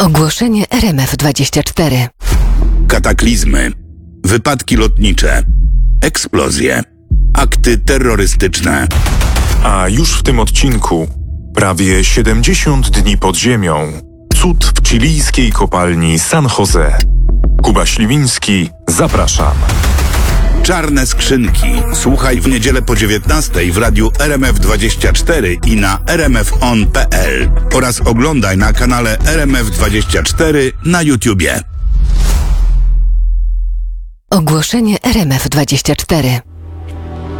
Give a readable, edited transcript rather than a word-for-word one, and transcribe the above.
Ogłoszenie RMF24. Kataklizmy, wypadki lotnicze, eksplozje, akty terrorystyczne. A już w tym odcinku prawie 70 dni pod ziemią. Cud w chilijskiej kopalni San Jose. Kuba Śliwiński, zapraszam. Czarne skrzynki. Słuchaj w niedzielę po 19:00 w radiu RMF24 i na rmfon.pl oraz oglądaj na kanale RMF24 na YouTubie. Ogłoszenie RMF24.